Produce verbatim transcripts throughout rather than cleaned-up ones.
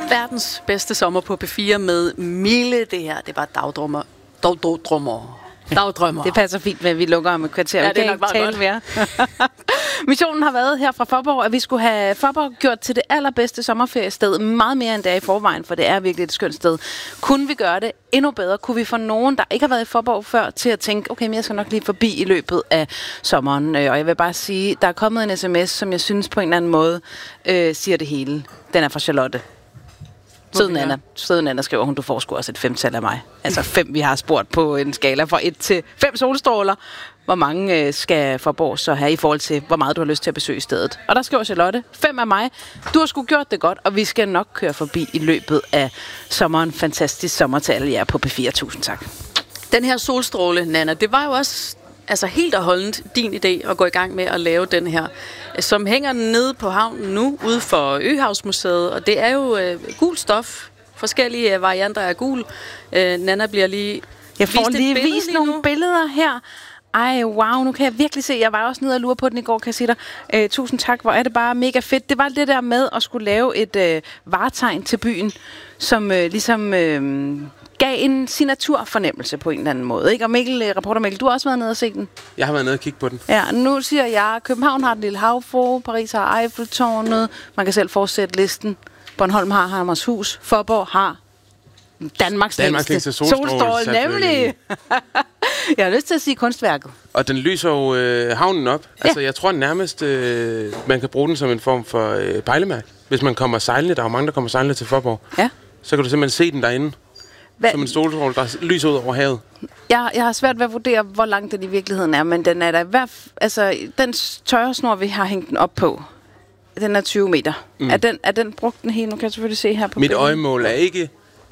Verdens bedste sommer på P fire med Mille. Det her, det var dagdrømmer. Dagdrømmer. Dagdrømmer. Det passer fint med, at vi lukker om et kvarter. Ja, vi det er kan nok ikke tale mere. Missionen har været her fra Faaborg, at vi skulle have Faaborg gjort til det allerbedste sommerferiested. Meget mere end det er i forvejen, for det er virkelig et skønt sted. Kunne vi gøre det endnu bedre? Kunne vi få nogen, der ikke har været i Faaborg før, til at tænke, okay, men jeg skal nok lige forbi i løbet af sommeren. Og jeg vil bare sige, der er kommet en sms, som jeg synes på en eller anden måde øh, siger det hele. Den er fra Charlotte. Sød Nana. Sød Nana skriver hun, du får sgu også et femtal af mig. Altså fem, vi har spurgt på en skala fra et til fem solstråler. Hvor mange øh, skal Faaborg så have i forhold til, hvor meget du har lyst til at besøge stedet. Og der skriver Charlotte, fem af mig. Du har sgu gjort det godt, og vi skal nok køre forbi i løbet af sommeren. Fantastisk sommer til alle jer på P fire. Tusind tak. Den her solstråle, Nana, det var jo også altså helt og holdent din idé at gå i gang med at lave den her, som hænger nede på havnen nu, ude for Øhavsmuseet, og det er jo øh, gul stof, forskellige varianter af gul. Øh, Nana bliver lige Jeg får vist lige billede vist lige nogle nu. billeder her. Ej, wow, nu kan jeg virkelig se. Jeg var også nede og lure på den i går, kan jeg sige dig. Øh, tusind tak, hvor er det bare mega fedt. Det var det der med at skulle lave et øh, varetegn til byen, som øh, ligesom øh, gav en signaturfornemmelse på en eller anden måde. Ikke? Og Mikkel, øh, reporter Mikkel, du har også været nede og se den. Jeg har været nede og kigge på den. Ja, nu siger jeg, København har den lille havfru, Paris har Eiffeltårnet, man kan selv fortsætte listen. Bornholm har Hammershus, Faaborg har Danmarks, Danmarks længste længste solstråle, solstråle, nemlig. Jeg har lyst til at sige kunstværket. Og den lyser jo øh, havnen op. Ja. Altså, jeg tror nærmest, øh, man kan bruge den som en form for øh, pejlemærke. Hvis man kommer sejlende, der er jo mange, der kommer sejlende til Faaborg. Ja. Så kan du simpelthen se den derinde. Hva? Som en solstråle, der lyser ud over havet. Jeg, jeg har svært ved at vurdere, hvor langt den i virkeligheden er, men den er der i hvert f- altså, den tørresnor, vi har hængt den op på, den er tyve meter. Mm. Er, den, er den brugt den helt? Nu kan jeg selvfølgelig se her på Mit billedet. øjemål er ikke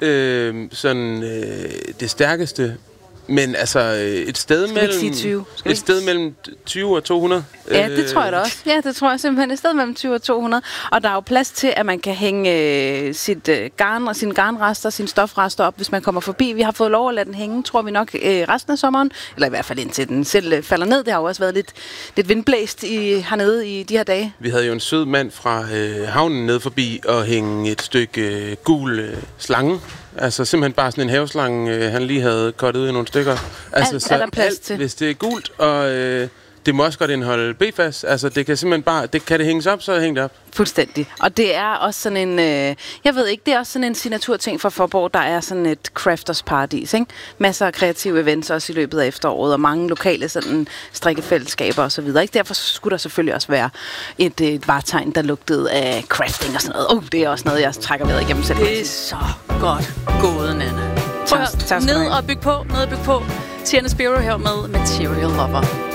øh, sådan øh, det stærkeste, men altså et sted Skal mellem tyve? et sted mellem tyve og to hundrede. Ja, det tror jeg da også. Ja, det tror jeg simpelthen. Et sted mellem tyve og to hundrede. Og der er jo plads til, at man kan hænge øh, sit øh, garn og sine garnrester, sine stofrester op, hvis man kommer forbi. Vi har fået lov at lade den hænge, tror vi nok, øh, resten af sommeren. Eller i hvert fald indtil den selv øh, falder ned. Det har jo også været lidt, lidt vindblæst i, hernede i de her dage. Vi havde jo en sød mand fra øh, havnen ned forbi og hænge et stykke øh, gul øh, slange. Altså simpelthen bare sådan en haveslange, øh, han lige havde kottet ud i nogle stykker. Altså, Alt så er der plads alt, til. Hvis det er gult, og øh, det må også godt indeholde B F A S. Altså det kan simpelthen bare, det, kan det hænges op, så hæng det op. Fuldstændig. Og det er også sådan en, øh, jeg ved ikke, det er også sådan en signaturting for Faaborg, der er sådan et crafters paradis, ikke? Masser af kreative events også i løbet af efteråret, og mange lokale sådan strikkefællesskaber og så videre, ikke? Derfor skulle der selvfølgelig også være et, et varetegn, der lugtede af crafting og sådan noget. Oh, det er også noget, jeg trækker ved igennem selv. Det er så godt gået, Nana. Prøv at høre, ned og bygge på, ned og bygge på. Tiana Spiro her med Material Lover.